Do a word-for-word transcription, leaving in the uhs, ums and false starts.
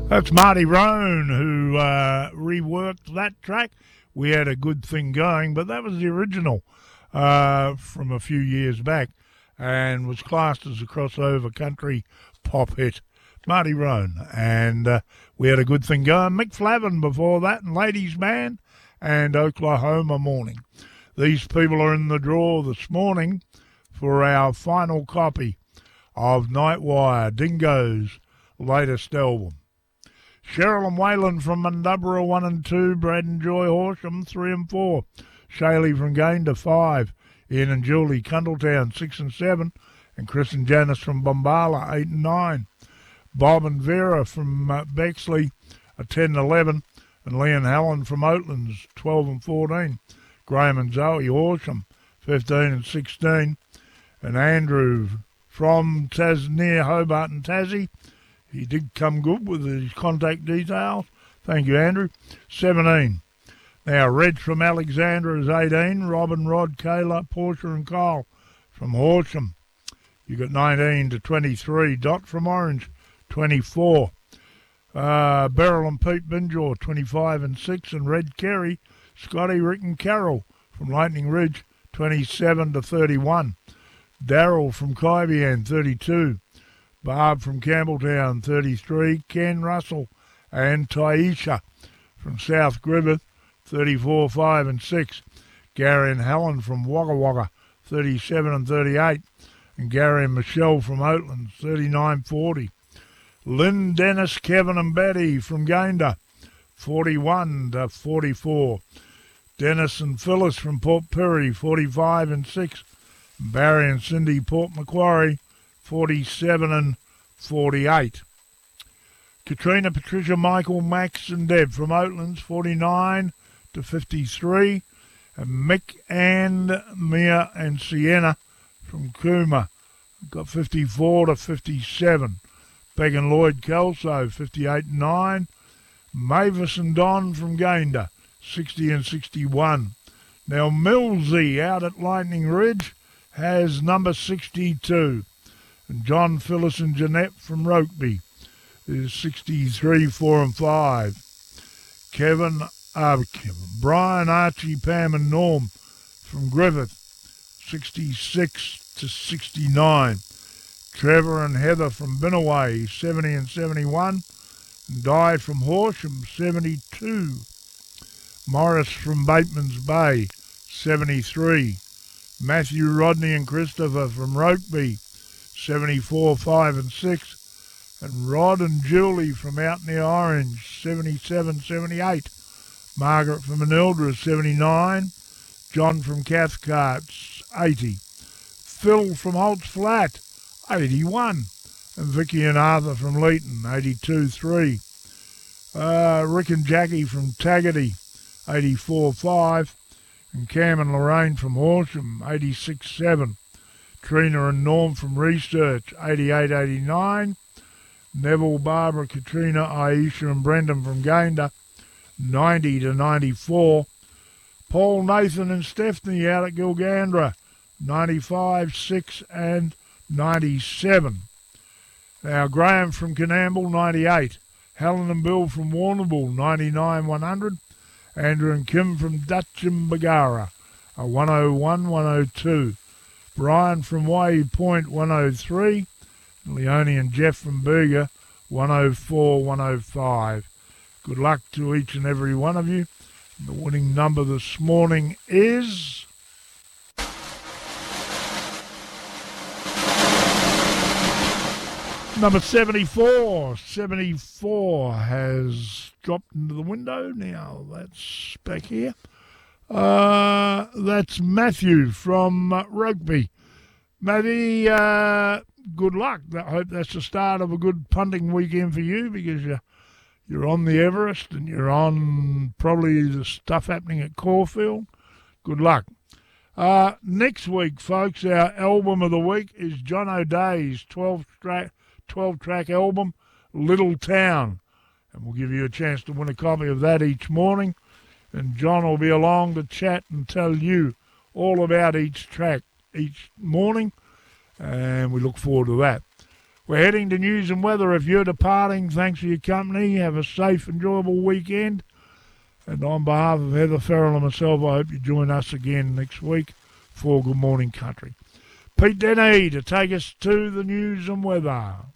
That's Marty Roan who uh, reworked that track. We had a good thing going, but that was the original uh, from a few years back and was classed as a crossover country pop hit. Marty Roan. And uh, we had a good thing going. Mick Flavin before that, and Ladies Man and Oklahoma Morning. These people are in the draw this morning for our final copy of Nightwire, Dingo's latest album. Cheryl and Waylon from Mundubbera, one and two. Brad and Joy Horsham, three and four. Shaylee from Gayndah, five. Ian and Julie, Cundletown, six and seven. And Chris and Janice from Bombala, eight and nine. Bob and Vera from uh, Bexley, are ten and eleven. And Lee and Helen from Oatlands, twelve and fourteen. Graham and Zoe Horsham, fifteen and sixteen. And Andrew from Tas near Hobart and Tassie. He did come good with his contact details. Thank you, Andrew. seventeen. Now, Reg from Alexandra is eighteen. Robin, Rod, Kayla, Portia and Kyle from Horsham. You got nineteen to twenty-three. Dot from Orange, twenty-four. Uh, Beryl and Pete Binjaw, twenty-five and six. And Red Kerry, Scotty, Rick and Carol from Lightning Ridge, twenty-seven to thirty-one. Daryl from Kybian, thirty-two. Barb from Campbelltown, thirty-three. Ken Russell and Taisha from South Griffith, thirty-four, five and six. Gary and Helen from Wagga Wagga, thirty-seven and thirty-eight. And Gary and Michelle from Oatlands, thirty-nine, forty. Lynn, Dennis, Kevin and Betty from Gayndah, forty-one to forty-four. Dennis and Phyllis from Port Pirie, forty-five and six. Barry and Cindy, Port Macquarie, forty-seven and forty-eight. Katrina, Patricia, Michael, Max and Deb from Oatlands, forty-nine to fifty-three. And Mick and Mia and Sienna from Cooma got fifty-four to fifty-seven. Peg and Lloyd Kelso, fifty-eight and nine. Mavis and Don from Gayndah, sixty and sixty-one. Now Millsy out at Lightning Ridge has number sixty-two. And John, Phyllis and Jeanette from Rokeby is sixty-three, four and five. Kevin, uh, Kevin, Brian, Archie, Pam and Norm from Griffith, sixty-six to sixty-nine. Trevor and Heather from Binnaway, seventy and seventy-one. And Di from Horsham, seventy-two. Morris from Bateman's Bay, seventy-three. Matthew, Rodney and Christopher from Rokeby, seventy-four, five and six. And Rod and Julie from out near Orange, seventy-seven, seventy-eight. Margaret from Manildra, seventy-nine. John from Cathcart, eighty. Phil from Holt's Flat, eighty-one. And Vicky and Arthur from Leeton, eighty-two, three. Uh, Rick and Jackie from Tagaty, eighty-four, five. And Cam and Lorraine from Horsham, eighty-six, seven. Trina and Norm from Research, eighty-eight, eighty-nine. Neville, Barbara, Katrina, Aisha and Brendan from Gayndah, ninety to ninety-four. Paul, Nathan and Stephanie out at Gilgandra, ninety-five, six and ninety-seven. Now Graham from Canamble, ninety-eight. Helen and Bill from Warrnambool, ninety-nine, one hundred. Andrew and Kim from Dutcham Bagara, a one oh one, one oh two. Brian from Wave Point, one oh three. Leone and Jeff from Berger, one oh four, one oh five. Good luck to each and every one of you. The winning number this morning is number seventy-four. seventy-four has dropped into the window. Now that's back here. Uh, that's Matthew from uh, Rugby. Matthew, uh, good luck. I hope that's the start of a good punting weekend for you, because you're, you're on the Everest and you're on probably the stuff happening at Caulfield. Good luck. Uh, next week, folks, our album of the week is John O'Day's twelve-track twelve-track album, Little Town. And we'll give you a chance to win a copy of that each morning. And John will be along to chat and tell you all about each track each morning. And we look forward to that. We're heading to news and weather. If you're departing, thanks for your company. Have a safe, enjoyable weekend. And on behalf of Heather Farrell and myself, I hope you join us again next week for Good Morning Country. Pete Denny to take us to the news and weather.